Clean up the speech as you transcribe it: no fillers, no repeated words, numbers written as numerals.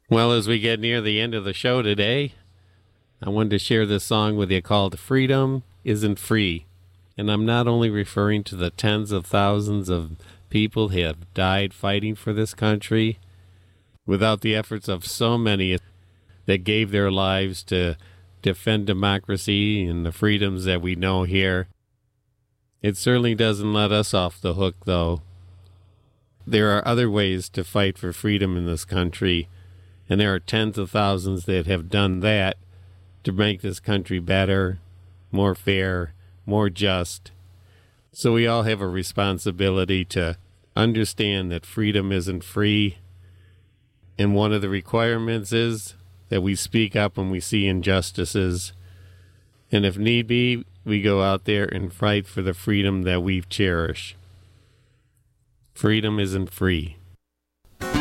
Well, as we get near the end of the show today, I wanted to share this song with you called Freedom Isn't Free. And I'm not only referring to the tens of thousands of people who have died fighting for this country without the efforts of so many that gave their lives to defend democracy and the freedoms that we know here. It certainly doesn't let us off the hook, though. There are other ways to fight for freedom in this country, and there are tens of thousands that have done that to make this country better, more fair, more just. So we all have a responsibility to understand that freedom isn't free, and one of the requirements is that we speak up when we see injustices, and if need be, we go out there and fight for the freedom that we cherish. Freedom isn't free.